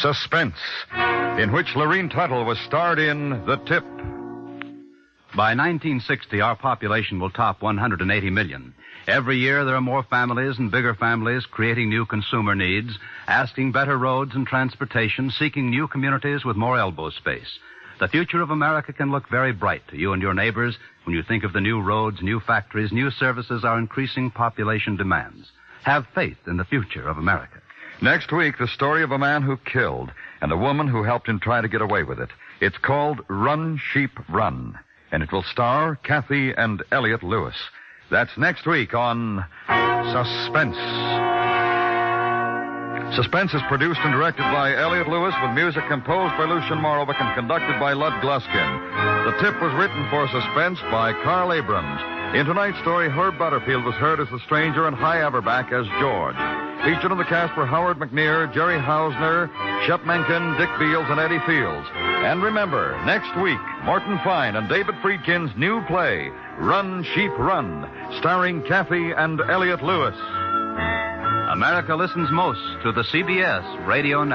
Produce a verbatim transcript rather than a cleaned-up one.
Suspense, in which Lorene Tuttle was starred in The Tip. By nineteen sixty, our population will top one hundred eighty million. Every year, there are more families and bigger families creating new consumer needs, asking better roads and transportation, seeking new communities with more elbow space. The future of America can look very bright to you and your neighbors when you think of the new roads, new factories, new services, our increasing population demands. Have faith in the future of America. Next week, the story of a man who killed and a woman who helped him try to get away with it. It's called Run, Sheep, Run, and it will star Kathy and Elliot Lewis. That's next week on Suspense. Suspense is produced and directed by Elliot Lewis with music composed by Lucien Moravec and conducted by Lud Gluskin. The Tip was written for Suspense by Carl Abrams. In tonight's story, Herb Butterfield was heard as the stranger and Hy Averback as George. Featured in the cast were Howard McNear, Jerry Hausner, Shep Menken, Dick Beals, and Eddie Fields. And remember, next week, Morton Fine and David Friedkin's new play, Run, Sheep, Run, starring Kathy and Elliot Lewis. America listens most to the C B S Radio Network.